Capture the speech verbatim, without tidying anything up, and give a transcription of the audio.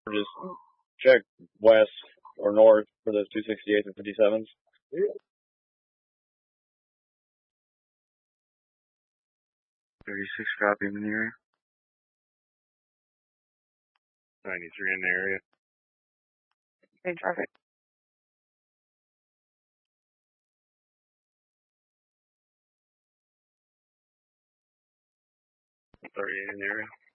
Just check west or north for those two sixty-eights and fifty-sevens. thirty-six copy in the area. ninety-three in the area. In traffic. thirty-eight in the area.